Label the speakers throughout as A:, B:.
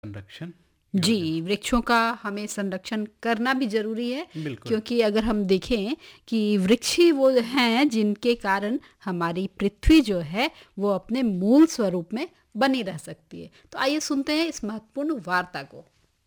A: संरक्षण योजना।
B: जी, वृक्षों का हमें संरक्षण करना भी ज़रूरी है,
A: बिल्कुल।
B: क्योंकि अगर हम देखें कि वृक्ष ही वो हैं जिनके कारण हमारी पृथ्वी जो है वो अपने मूल स्वरूप में बनी रह सकती है। तो आइए सुनते हैं इस महत्वपूर्ण वार्ता को।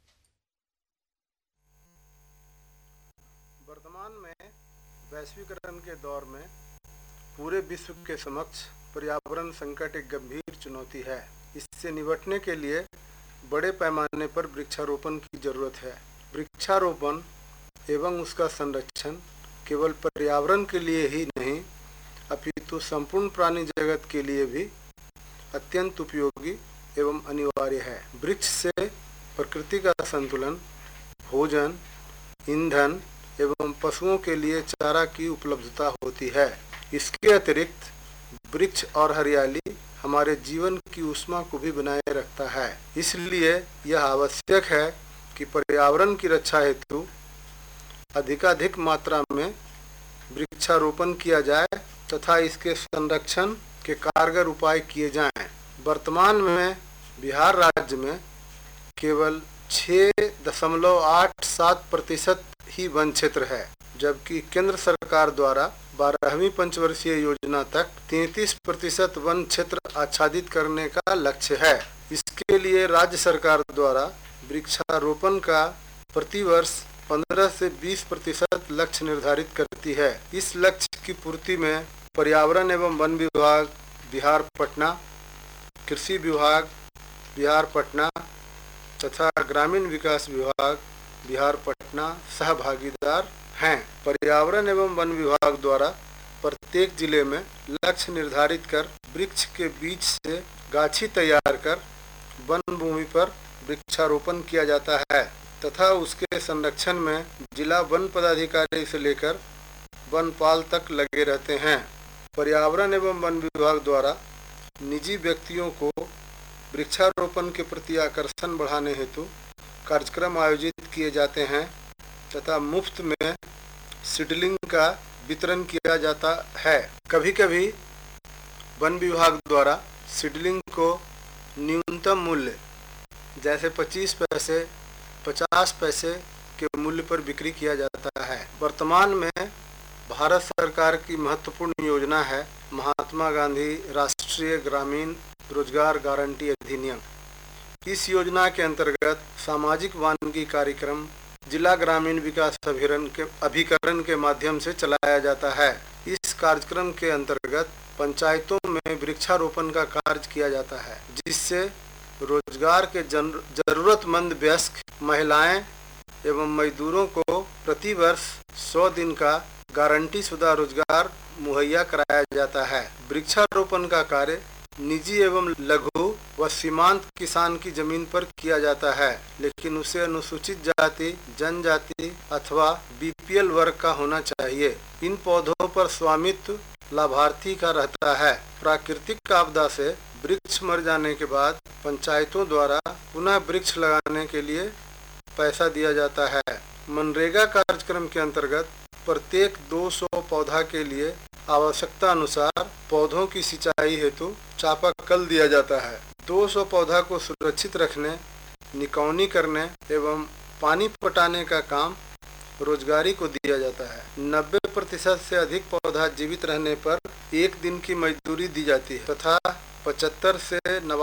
C: वर्तमान में वैश्वीकरण के दौर में पूरे विश्व के समक्ष पर्यावरण संकट एक गंभीर चुनौती है। इससे निपटने के लिए बड़े पैमाने पर वृक्षारोपण की जरूरत है। वृक्षारोपण एवं उसका संरक्षण केवल पर्यावरण के लिए ही नहीं अपितु संपूर्ण प्राणी जगत के लिए भी अत्यंत उपयोगी एवं अनिवार्य है। वृक्ष से प्रकृति का संतुलन, भोजन, ईंधन एवं पशुओं के लिए चारा की उपलब्धता होती है। इसके अतिरिक्त वृक्ष और हरियाली हमारे जीवन की ऊष्मा को भी बनाए रखता है। इसलिए यह आवश्यक है कि पर्यावरण की रक्षा हेतु अधिकाधिक मात्रा में वृक्षारोपण किया जाए तथा इसके संरक्षण के कारगर उपाय किए जाएं। वर्तमान में बिहार राज्य में केवल 6.87% ही वन क्षेत्र है, जबकि केंद्र सरकार द्वारा 12वीं पंचवर्षीय योजना तक 33% वन क्षेत्र आच्छादित करने का लक्ष्य है। इसके लिए राज्य सरकार द्वारा वृक्षारोपण का प्रतिवर्ष 15 से 20% लक्ष्य निर्धारित करती है। इस लक्ष्य की पूर्ति में पर्यावरण एवं वन विभाग बिहार पटना, कृषि विभाग बिहार पटना तथा ग्रामीण विकास विभाग बिहार पटना सहभागीदार हैं। पर्यावरण एवं वन विभाग द्वारा प्रत्येक जिले में लक्ष्य निर्धारित कर वृक्ष के बीज से गाछी तैयार कर वन भूमि पर वृक्षारोपण किया जाता है तथा उसके संरक्षण में जिला वन पदाधिकारी से लेकर वनपाल तक लगे रहते हैं। पर्यावरण एवं वन विभाग द्वारा निजी व्यक्तियों को वृक्षारोपण के प्रति आकर्षण बढ़ाने हेतु कार्यक्रम आयोजित किए जाते हैं तथा मुफ्त में सीडलिंग का वितरण किया जाता है। कभी कभी वन विभाग द्वारा सीडलिंग को न्यूनतम मूल्य जैसे 25 पैसे 50 पैसे के मूल्य पर बिक्री किया जाता है। वर्तमान में भारत सरकार की महत्वपूर्ण योजना है महात्मा गांधी राष्ट्रीय ग्रामीण रोजगार गारंटी अधिनियम। इस योजना के अंतर्गत सामाजिक वानिकी कार्यक्रम जिला ग्रामीण विकास अभिकरण के माध्यम से चलाया जाता है। इस कार्यक्रम के अंतर्गत पंचायतों में वृक्षारोपण का कार्य किया जाता है, जिससे रोजगार के जरूरतमंद वयस्क महिलाएं एवं मजदूरों को प्रतिवर्ष 100 दिन का गारंटी शुदा रोजगार मुहैया कराया जाता है। वृक्षारोपण का कार्य निजी एवं लघु व सीमांत किसान की जमीन पर किया जाता है, लेकिन उसे अनुसूचित जाति, जनजाति अथवा बीपीएल वर्ग का होना चाहिए। इन पौधों पर स्वामित्व लाभार्थी का रहता है। प्राकृतिक आपदा से वृक्ष मर जाने के बाद पंचायतों द्वारा पुनः वृक्ष लगाने के लिए पैसा दिया जाता है। मनरेगा कार्यक्रम के अंतर्गत प्रत्येक 200 पौधा के लिए आवश्यकता अनुसार पौधों की सिंचाई हेतु चापाकल दिया जाता है। 200 पौधा को सुरक्षित रखने, निकौनी करने एवं पानी पटाने का काम रोजगारी को दिया जाता है। 90% से अधिक पौधा जीवित रहने पर 1 दिन की मजदूरी दी जाती है तथा 75 से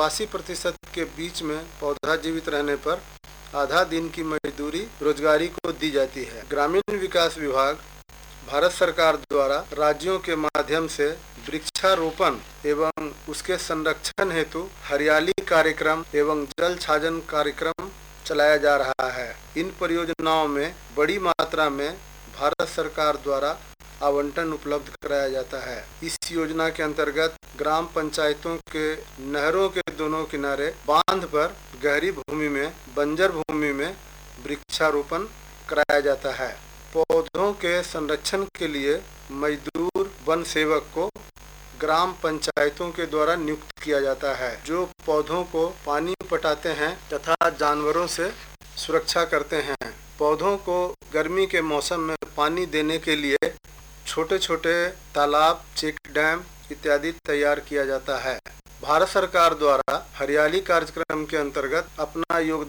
C: 89% के बीच में पौधा जीवित रहने पर आधा दिन की मजदूरी रोजगारी को दी जाती है। ग्रामीण विकास विभाग भारत सरकार द्वारा राज्यों के माध्यम से वृक्षारोपण एवं उसके संरक्षण हेतु हरियाली कार्यक्रम एवं जल छाजन कार्यक्रम चलाया जा रहा है। इन परियोजनाओं में बड़ी मात्रा में भारत सरकार द्वारा आवंटन उपलब्ध कराया जाता है। इस योजना के अंतर्गत ग्राम पंचायतों के नहरों के दोनों किनारे बांध पर गहरी भूमि में, बंजर भूमि में वृक्षारोपण कराया जाता है। पौधों के संरक्षण के लिए मजदूर वन सेवक को ग्राम पंचायतों के द्वारा नियुक्त किया जाता है, जो पौधों को पानी पटाते हैं तथा जानवरों से सुरक्षा करते हैं। पौधों को गर्मी के मौसम में पानी देने के लिए छोटे छोटे तालाब, चेक डैम इत्यादि तैयार किया जाता है। भारत सरकार द्वारा हरियाली कार्यक्रम के अंतर्गत अपना योगदान